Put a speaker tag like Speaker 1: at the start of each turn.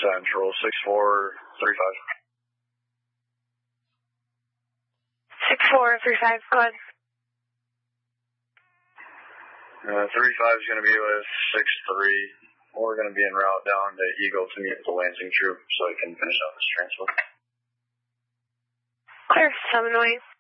Speaker 1: Central, 6435.
Speaker 2: 6435, go ahead.
Speaker 1: 35 is going to be with 63. We're going to be en route down to Eagle to meet with the Lansing troop so I can finish out this transfer.
Speaker 2: Clear, 708.